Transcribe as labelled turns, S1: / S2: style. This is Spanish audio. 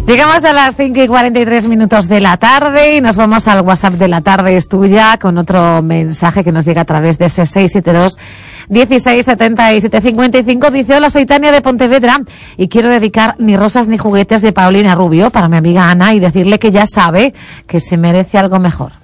S1: Llegamos a las 5:43 de la tarde y nos vamos al WhatsApp de La Tarde es Tuya con otro mensaje que nos llega a través de ese 672 16 77 55. Dice: hola, soy Tania de Pontevedra y quiero dedicar Ni rosas ni juguetes de Paulina Rubio para mi amiga Ana y decirle que ya sabe que se merece algo mejor.